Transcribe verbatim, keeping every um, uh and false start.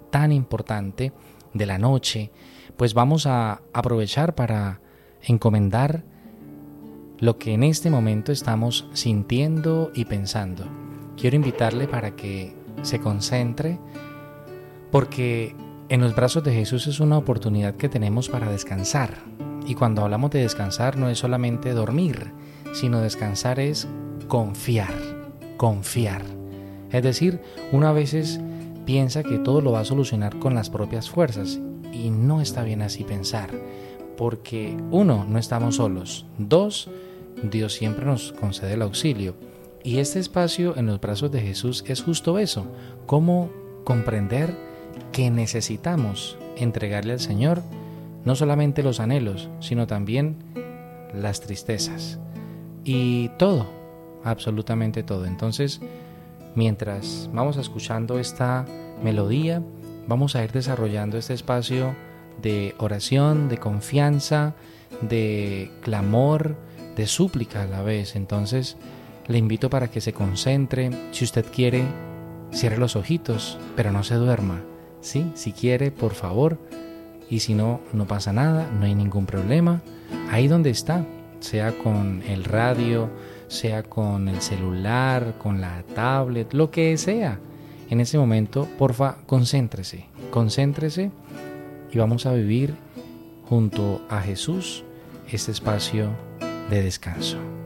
tan importante de la noche, pues vamos a aprovechar para encomendar lo que en este momento estamos sintiendo y pensando. Quiero invitarle para que se concentre, porque en los brazos de Jesús es una oportunidad que tenemos para descansar. Y cuando hablamos de descansar no es solamente dormir, sino descansar es confiar, confiar. Es decir, uno a veces piensa que todo lo va a solucionar con las propias fuerzas y no está bien así pensar, porque uno, no estamos solos, dos, Dios siempre nos concede el auxilio. Y este espacio en los brazos de Jesús es justo eso, cómo comprender que necesitamos entregarle al Señor no solamente los anhelos, sino también las tristezas y todo, absolutamente todo. Entonces, mientras vamos escuchando esta melodía, vamos a ir desarrollando este espacio de oración, de confianza, de clamor, de súplica a la vez. Entonces, le invito para que se concentre. Si usted quiere, cierre los ojitos, pero no se duerma, ¿sí? Si quiere, por favor. Y si no, no pasa nada, no hay ningún problema. Ahí donde está, sea con el radio, sea con el celular, con la tablet, lo que sea. En ese momento, porfa, concéntrese, concéntrese y vamos a vivir junto a Jesús este espacio de descanso.